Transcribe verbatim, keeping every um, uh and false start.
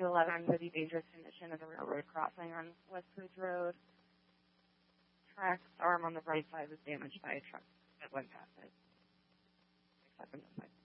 two eleven for the dangerous condition of the railroad crossing on West Ridge Road. Track's arm on the right side was damaged by a truck that went past it. Except on this side.